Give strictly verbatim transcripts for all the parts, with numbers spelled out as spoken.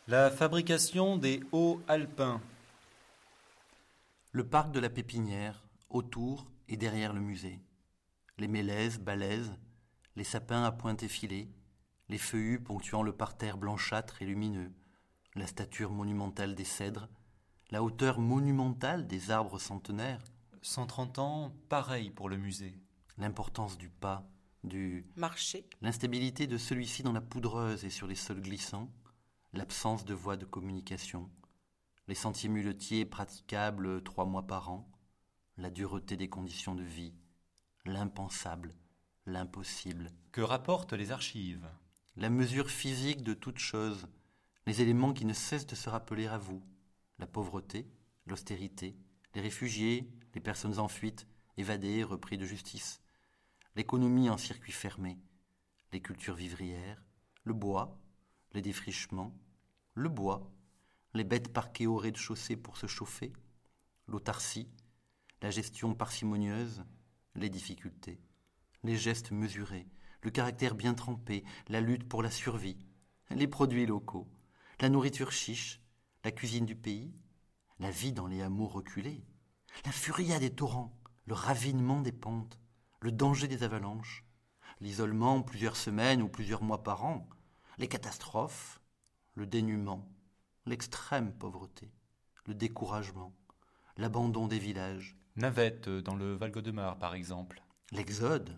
La fabrication des hauts alpins. Le parc de la Pépinière, autour et derrière le musée. Les mélèzes, balèzes, les sapins à pointe effilée, les feuillus ponctuant le parterre blanchâtre et lumineux, la stature monumentale des cèdres, la hauteur monumentale des arbres centenaires, cent trente ans, pareil pour le musée. l'importance du pas, du Marcher, l'instabilité de celui-ci dans la poudreuse et sur les sols glissants, l'absence de voies de communication, les sentiers muletiers praticables trois mois par an, la dureté des conditions de vie, l'impensable, l'impossible, Que rapportent les archives? la mesure physique de toute chose, les éléments qui ne cessent de se rappeler à vous, la pauvreté, l'austérité, les réfugiés, les personnes en fuite, évadées, repris de justice, l'économie en circuit fermé, les cultures vivrières, le bois, les défrichements, le bois, les bêtes parquées au rez-de-chaussée pour se chauffer, l'autarcie, la gestion parcimonieuse, les difficultés, les gestes mesurés, le caractère bien trempé, la lutte pour la survie, les produits locaux, la nourriture chiche, la cuisine du pays, la vie dans les hameaux reculés, la furia des torrents, le ravinement des pentes, le danger des avalanches, l'isolement plusieurs semaines ou plusieurs mois par an, les catastrophes, le dénuement, l'extrême pauvreté, le découragement, l'abandon des villages, Navette dans le Val-Godemar, par exemple. l'exode,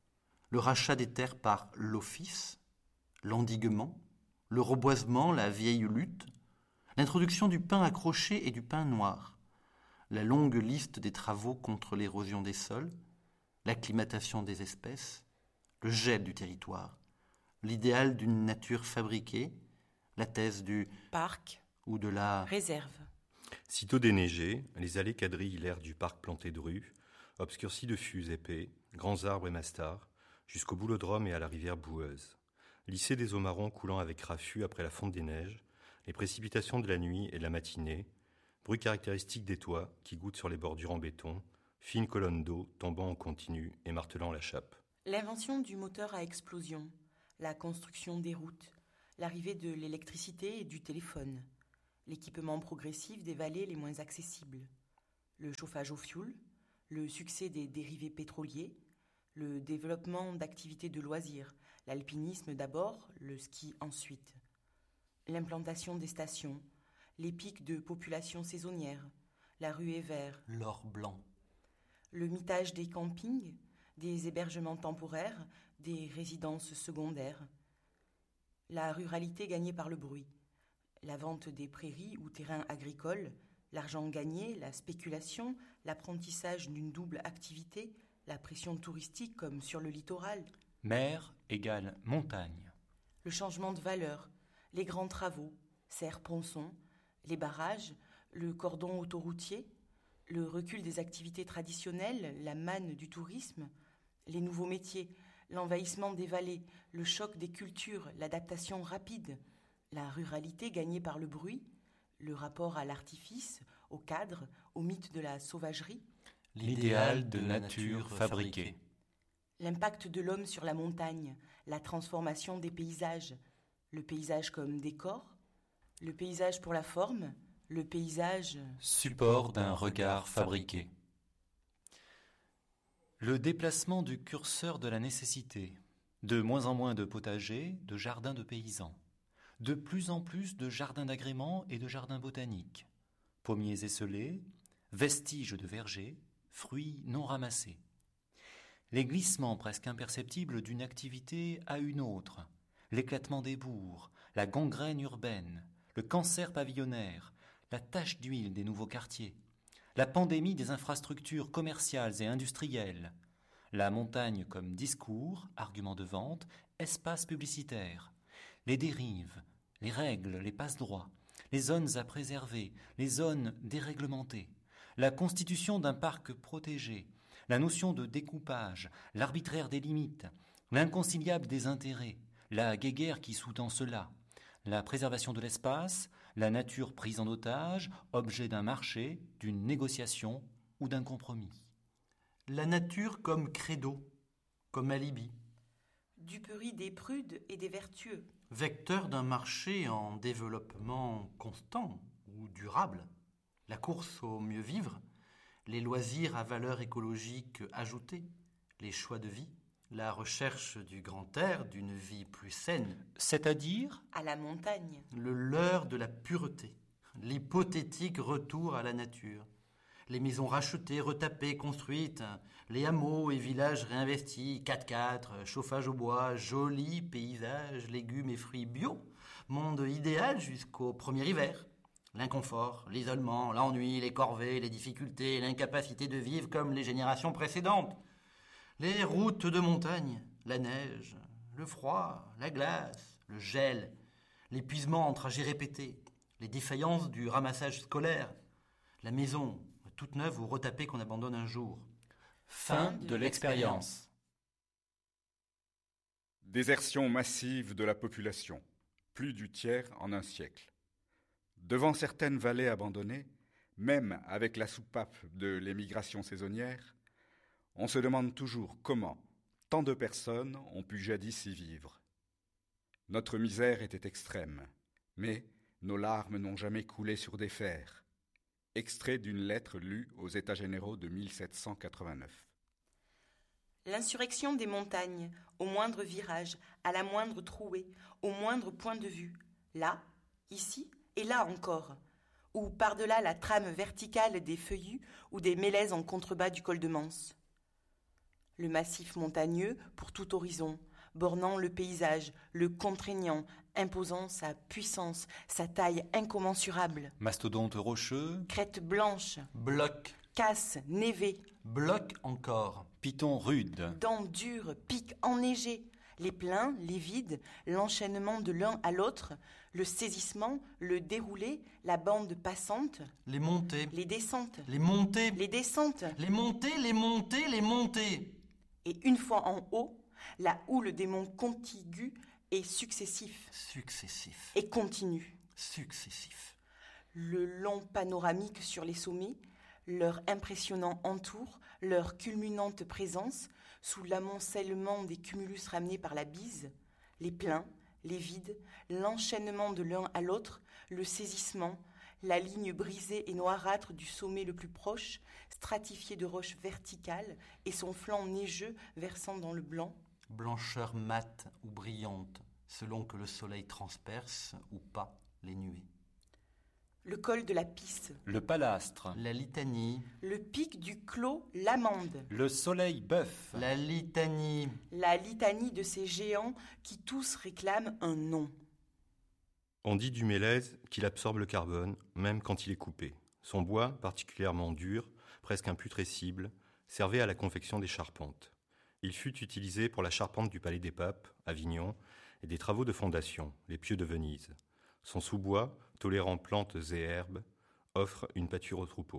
le rachat des terres par l'office, l'endiguement, le reboisement, la vieille lutte, l'introduction du pain accroché et du pain noir, la longue liste des travaux contre l'érosion des sols, l'acclimatation des espèces, le gel du territoire, l'idéal d'une nature fabriquée, la thèse du parc, ou de la réserve. Sitôt déneigé, les allées quadrillent l'air du parc planté de rues, obscurci de fûts épais, grands arbres et mastards, jusqu'au boulodrome et à la rivière boueuse. Lissée des eaux marrons coulant avec raffut après la fonte des neiges, les précipitations de la nuit et de la matinée, bruit caractéristique des toits qui goûtent sur les bordures en béton, fines colonnes d'eau tombant en continu et martelant la chape. L'invention du moteur à explosion, la construction des routes, l'arrivée de l'électricité et du téléphone, l'équipement progressif des vallées les moins accessibles, le chauffage au fioul, le succès des dérivés pétroliers, le développement d'activités de loisirs, l'alpinisme d'abord, le ski ensuite, l'implantation des stations, les pics de population saisonnière, la ruée vert, l'or blanc, le mitage des campings, des hébergements temporaires, des résidences secondaires, la ruralité gagnée par le bruit, la vente des prairies ou terrains agricoles, l'argent gagné, la spéculation, l'apprentissage d'une double activité, la pression touristique comme sur le littoral, Mer égale montagne. le changement de valeur, les grands travaux, serres-ponçons, les barrages, le cordon autoroutier, le recul des activités traditionnelles, la manne du tourisme, les nouveaux métiers, l'envahissement des vallées, le choc des cultures, l'adaptation rapide, la ruralité gagnée par le bruit, le rapport à l'artifice, au cadre, au mythe de la sauvagerie, L'idéal de nature fabriquée. l'impact de l'homme sur la montagne, la transformation des paysages, le paysage comme décor, le paysage pour la forme, le paysage... Support d'un regard fabriqué. Le déplacement du curseur de la nécessité. De moins en moins de potagers, de jardins de paysans. De plus en plus de jardins d'agrément et de jardins botaniques. Pommiers esselés, vestiges de vergers, fruits non ramassés. Les glissements presque imperceptibles d'une activité à une autre. L'éclatement des bourgs, la gangrène urbaine, le cancer pavillonnaire, la tache d'huile des nouveaux quartiers, la pandémie des infrastructures commerciales et industrielles, la montagne comme discours, argument de vente, espace publicitaire, les dérives, les règles, les passe-droits, les zones à préserver, les zones déréglementées, la constitution d'un parc protégé, la notion de découpage, l'arbitraire des limites, l'inconciliable des intérêts, la guéguerre qui sous-tend cela, la préservation de l'espace, la nature prise en otage, objet d'un marché, d'une négociation ou d'un compromis. la nature comme credo, comme alibi, Duperie des prudes et des vertueux, Vecteur d'un marché en développement constant ou durable, la course au mieux vivre, les loisirs à valeur écologique ajoutée, les choix de vie, la recherche du grand air, d'une vie plus saine, C'est-à-dire À la montagne. le leurre de la pureté, l'hypothétique retour à la nature, les maisons rachetées, retapées, construites, les hameaux et villages réinvestis, quatre-quatre, chauffage au bois, jolis paysages, légumes et fruits bio, monde idéal jusqu'au premier hiver. L'inconfort, l'isolement, l'ennui, les corvées, les difficultés, l'incapacité de vivre comme les générations précédentes. Les routes de montagne, la neige, le froid, la glace, le gel, l'épuisement en trajets répétés, les défaillances du ramassage scolaire, la maison toute neuve ou retapée qu'on abandonne un jour. fin de l'expérience. Désertion massive de la population, plus du tiers en un siècle. Devant certaines vallées abandonnées, même avec la soupape de l'émigration saisonnière, on se demande toujours comment tant de personnes ont pu jadis y vivre. Notre misère était extrême, mais nos larmes n'ont jamais coulé sur des fers. Extrait d'une lettre lue aux États généraux de mille sept cent quatre-vingt-neuf. L'insurrection des montagnes, au moindre virage, à la moindre trouée, au moindre point de vue, là, ici et là encore, ou par-delà la trame verticale des feuillus ou des mélèzes en contrebas du col de Manse. Le massif montagneux pour tout horizon, bornant le paysage, le contraignant, imposant sa puissance, sa taille incommensurable. Mastodonte rocheux, Crête blanche, Bloc, casse, névé, bloc encore. piton rude, dents dures, pics enneigés, les pleins, les vides, l'enchaînement de l'un à l'autre, le saisissement, le déroulé, la bande passante, Les montées, les descentes, les montées, les descentes, les montées, les montées, les montées. et une fois en haut, la houle des monts contigus est successif Successif, et continu. successif. Le long panoramique sur les sommets, leur impressionnant entour, leur culminante présence, sous l'amoncellement des cumulus ramenés par la bise, les pleins, les vides, l'enchaînement de l'un à l'autre, le saisissement, la ligne brisée et noirâtre du sommet le plus proche, stratifié de roches verticales et son flanc neigeux versant dans le blanc, Blancheur mate ou brillante, selon que le soleil transperce ou pas les nuées. le col de la Pisse, le palastre, La litanie, le pic du Clos l'Amande, le soleil bœuf, la litanie, la litanie de ces géants qui tous réclament un nom. On dit du mélèze qu'il absorbe le carbone, même quand il est coupé. Son bois, particulièrement dur, presque imputrescible, servait à la confection des charpentes. Il fut utilisé pour la charpente du Palais des Papes, Avignon, et des travaux de fondation, les pieux de Venise. Son sous-bois, tolérant plantes et herbes, offre une pâture aux troupeaux.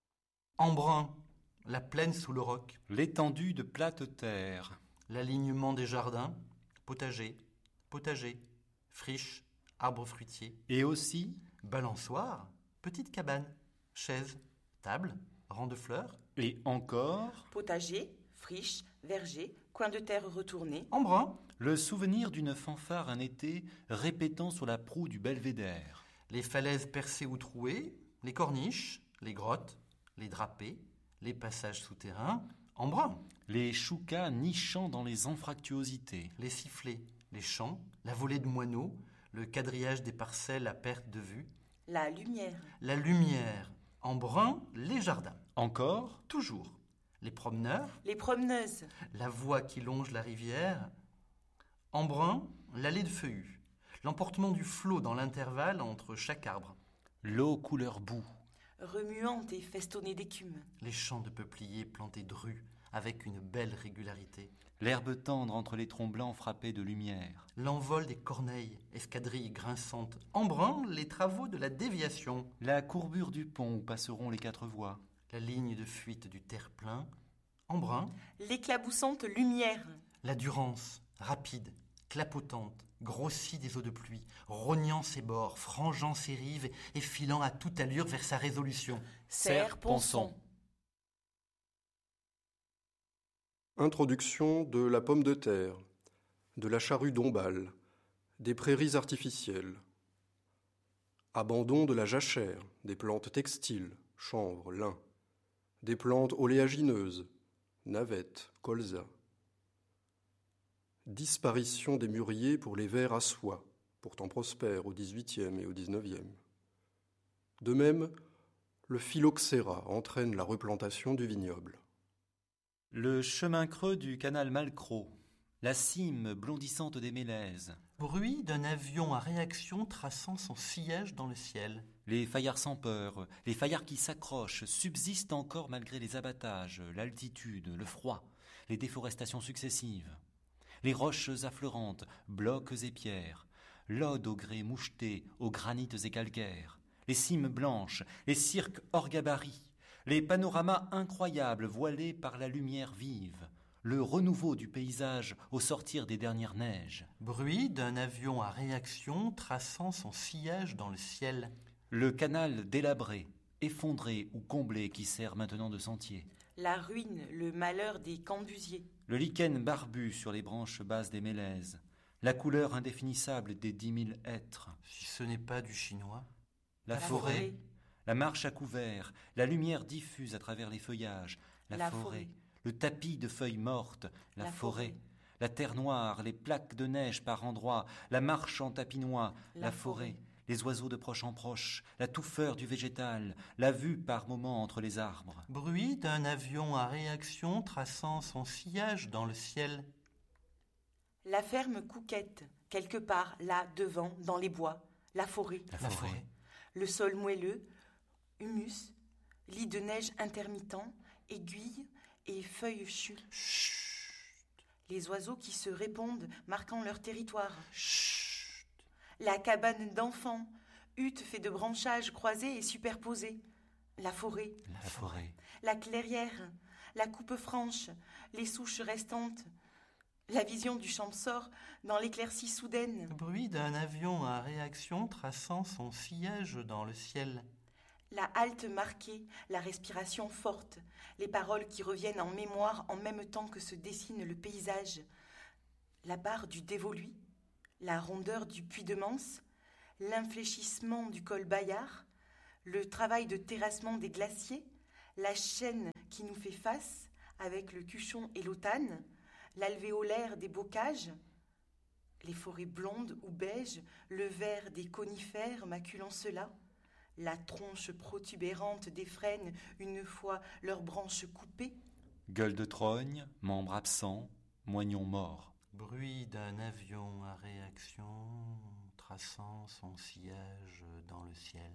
embrun, la plaine sous le roc, l'étendue de plate terre, l'alignement des jardins, potager, potager, friche, arbres fruitiers, et aussi, balançoire, petite cabane, chaise, table, rang de fleurs, et encore, Potager, friche, verger, coin de terre retourné, embrun, le souvenir d'une fanfare un été répétant sur la proue du belvédère, les falaises percées ou trouées, les corniches, les grottes, les drapés, les passages souterrains, embrun, les choucas nichant dans les anfractuosités, les sifflets, les chants, la volée de moineaux, le quadrillage des parcelles à perte de vue, la lumière, la lumière, embrun, les jardins, encore, toujours, les promeneurs, les promeneuses, la voie qui longe la rivière, embrun, l'allée de feuillus, l'emportement du flot dans l'intervalle entre chaque arbre, l'eau couleur boue, remuante et festonnée d'écume, les champs de peupliers plantés de rues avec une belle régularité, l'herbe tendre entre les troncs blancs frappés de lumière, l'envol des corneilles, escadrilles grinçantes, embrun, les travaux de la déviation, la courbure du pont où passeront les quatre voies, la ligne de fuite du terre-plein, embrun, l'éclaboussante lumière, la durance, rapide, clapotante, grossie des eaux de pluie, rognant ses bords, frangeant ses rives et filant à toute allure vers sa résolution. serre, ponçon. Introduction de la pomme de terre, de la charrue d'Ombal, des prairies artificielles, abandon de la jachère, des plantes textiles, chanvre, lin, des plantes oléagineuses, navettes, colza, disparition des mûriers pour les vers à soie, pourtant prospères au dix-huitième et au dix-neuvième. De même, le phylloxéra entraîne la replantation du vignoble. Le chemin creux du canal Malcro, la cime blondissante des mélèzes, Bruit d'un avion à réaction traçant son sillage dans le ciel. les faillards sans peur, les faillards qui s'accrochent, subsistent encore malgré les abattages, l'altitude, le froid, les déforestations successives. Les roches affleurantes, blocs et pierres, l'ode au grès moucheté, aux granites et calcaires, les cimes blanches, les cirques hors gabarit, les panoramas incroyables voilés par la lumière vive, le renouveau du paysage au sortir des dernières neiges. Bruit d'un avion à réaction traçant son sillage dans le ciel. Le canal délabré, effondré ou comblé qui sert maintenant de sentier. La ruine, le malheur des cambusiers. Le lichen barbu sur les branches basses des mélèzes. La couleur indéfinissable des dix mille hêtres. Si ce n'est pas du chinois. La, La forêt, forêt. la marche à couvert, la lumière diffuse à travers les feuillages. La, La forêt, forêt. le tapis de feuilles mortes. La, La forêt. forêt. La terre noire, les plaques de neige par endroits. La marche en tapinois. La, La forêt. forêt. Les oiseaux de proche en proche, la touffeur du végétal, la vue par moments entre les arbres. Bruit d'un avion à réaction traçant son sillage dans le ciel. La ferme couquette, quelque part, là, devant, dans les bois. La forêt. La La forêt. forêt. Le sol moelleux, humus, lit de neige intermittent, aiguilles et feuilles chues. Chut. Les oiseaux qui se répondent, marquant leur territoire. Chut. La cabane d'enfants, hutte faite de branchages croisés et superposés. La forêt. La forêt. La clairière, la coupe franche, les souches restantes. La vision du champsor dans l'éclaircie soudaine. Bruit d'un avion à réaction traçant son sillage dans le ciel. La halte marquée, la respiration forte, les paroles qui reviennent en mémoire en même temps que se dessine le paysage. La barre du Dévoluy, la rondeur du Puy de Manse, l'infléchissement du col Bayard, le travail de terrassement des glaciers, la chaîne qui nous fait face avec le Cuchon et l'Autane, l'alvéolaire des bocages, les forêts blondes ou beiges, le vert des conifères maculant cela, la tronche protubérante des frênes une fois leurs branches coupées. Gueule de trogne, membre absent, moignon mort. Bruit d'un avion à réaction traçant son sillage dans le ciel.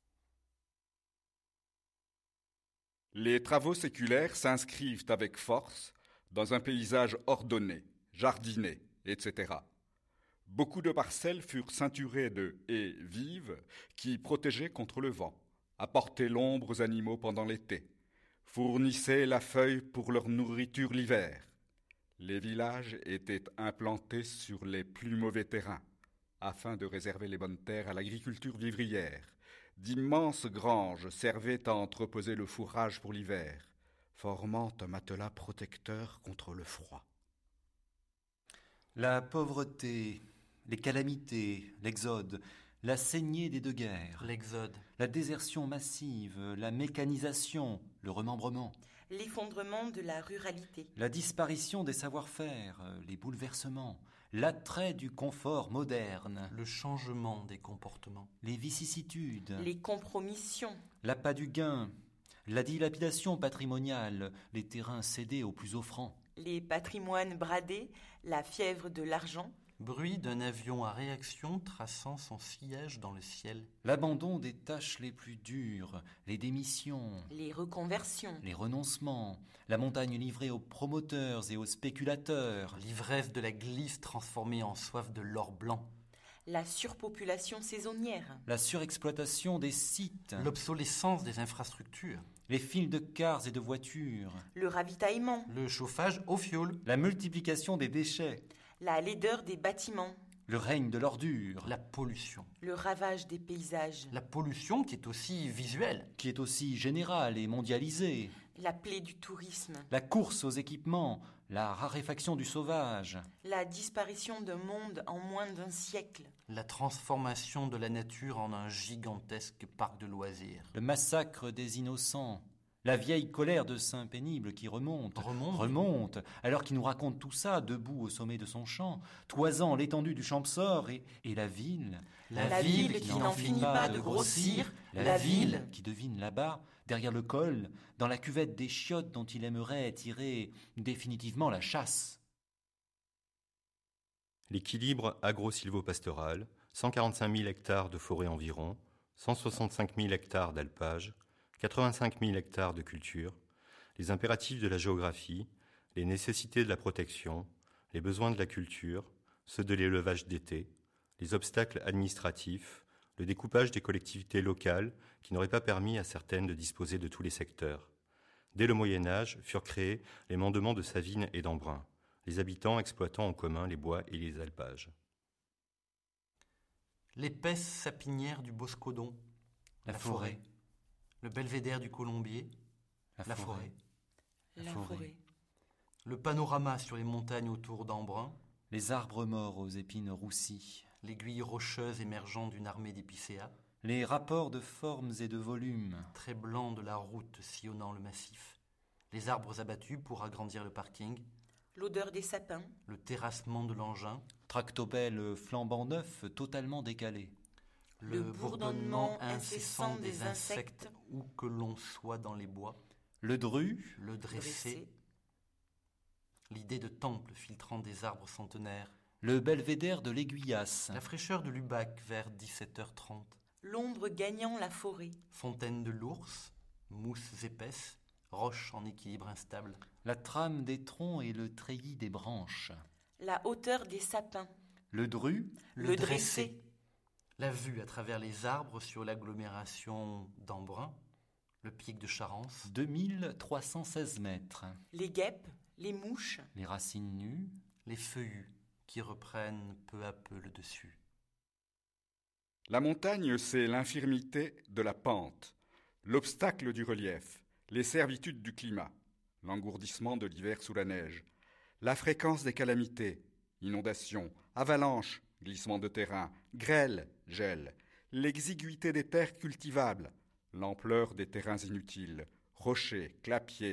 Les travaux séculaires s'inscrivent avec force dans un paysage ordonné, jardiné, et cetera. Beaucoup de parcelles furent ceinturées de haies vives qui protégeaient contre le vent, apportaient l'ombre aux animaux pendant l'été, fournissaient la feuille pour leur nourriture l'hiver. Les villages étaient implantés sur les plus mauvais terrains, afin de réserver les bonnes terres à l'agriculture vivrière. D'immenses granges servaient à entreposer le fourrage pour l'hiver, formant un matelas protecteur contre le froid. La pauvreté, les calamités, l'exode, la saignée des deux guerres, L'exode. la désertion massive, la mécanisation, le remembrement, L'effondrement de la ruralité, la disparition des savoir-faire, les bouleversements, l'attrait du confort moderne, Le changement des comportements. les vicissitudes, les compromissions, l'appât du gain, la dilapidation patrimoniale, les terrains cédés aux plus offrants, les patrimoines bradés, la fièvre de l'argent, Bruit d'un avion à réaction traçant son sillage dans le ciel. l'abandon des tâches les plus dures, les démissions, les reconversions, les renoncements, la montagne livrée aux promoteurs et aux spéculateurs, L'ivresse de la glisse transformée en soif de l'or blanc. la surpopulation saisonnière, la surexploitation des sites, L'obsolescence des infrastructures. les files de cars et de voitures, le ravitaillement, Le chauffage au fioul. la multiplication des déchets, la laideur des bâtiments, Le règne de l'ordure. La pollution. Le ravage des paysages. La pollution qui est aussi visuelle. Qui est aussi générale et mondialisée. La plaie du tourisme. La course aux équipements. La raréfaction du sauvage. La disparition d'un monde en moins d'un siècle. La transformation de la nature en un gigantesque parc de loisirs. Le massacre des innocents. La vieille colère de Saint Pénible qui remonte, Remonte. remonte, alors qu'il nous raconte tout ça, debout au sommet de son champ, toisant l'étendue du Champsor et, et la ville. La, La ville qui n'en finit pas de grossir, La, la ville ville qui devine là-bas, derrière le col, dans la cuvette des chiottes dont il aimerait tirer définitivement la chasse. L'équilibre agro-silvopastoral, cent quarante-cinq mille hectares de forêt environ, cent soixante-cinq mille hectares d'alpage, quatre-vingt-cinq mille hectares de culture, les impératifs de la géographie, les nécessités de la protection, les besoins de la culture, ceux de l'élevage d'été, les obstacles administratifs, le découpage des collectivités locales qui n'auraient pas permis à certaines de disposer de tous les secteurs. Dès le Moyen Âge furent créés les mandements de Savines et d'Embrun, les habitants exploitant en commun les bois et les alpages. L'épaisse sapinière du Boscodon. La, la forêt. forêt. Le belvédère du Colombier. La, la forêt. forêt. La, la forêt. forêt. Le panorama sur les montagnes autour d'Embrun. Les arbres morts aux épines roussies. L'aiguille rocheuse émergeant d'une armée d'épicéas. Les rapports de formes et de volumes. Très blanc de la route sillonnant le massif. Les arbres abattus pour agrandir le parking. L'odeur des sapins. Le terrassement de l'engin. Tractopelle flambant neuf, totalement décalé. Le, le bourdonnement incessant des insectes où que l'on soit dans les bois. Le dru. Le dressé. dressé. L'idée de temple filtrant des arbres centenaires. Le belvédère de l'Aiguillasse. La fraîcheur de Lubac vers dix-sept heures trente. L'ombre gagnant la forêt. Fontaine de l'ours, mousses épaisses, roches en équilibre instable. La trame des troncs et le treillis des branches. La hauteur des sapins. Le dru. Le, le dressé. dressé. La vue à travers les arbres sur l'agglomération d'Embrun. Le pic de Charence. deux mille trois cent seize mètres. Les guêpes, les mouches. Les racines nues. Les feuillus qui reprennent peu à peu le dessus. La montagne, c'est l'infirmité de la pente, l'obstacle du relief, les servitudes du climat, l'engourdissement de l'hiver sous la neige, la fréquence des calamités, inondations, avalanches, glissements de terrain, grêle, gel, l'exiguïté des terres cultivables, l'ampleur des terrains inutiles, rochers, clapiers,